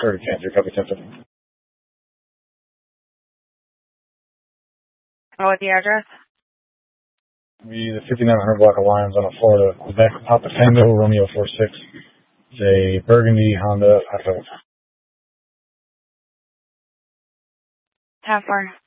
Or cancer, copy 1050. What's the address? The 5900 block of Lions on a Florida, Quebec, Papa Tango, Romeo 46. It's a burgundy Honda Accord. How far?